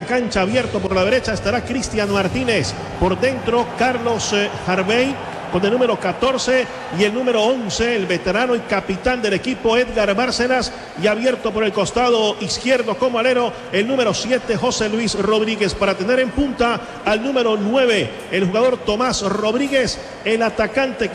cancha, abierto por la derecha, estará Cristian Martínez. Por dentro, Carlos Harvey con el número 14 y el número 11, el veterano y capitán del equipo Edgar Bárcenas, y abierto por el costado izquierdo como alero el número 7, José Luis Rodríguez, para tener en punta al número 9, el jugador Tomás Rodríguez, el atacante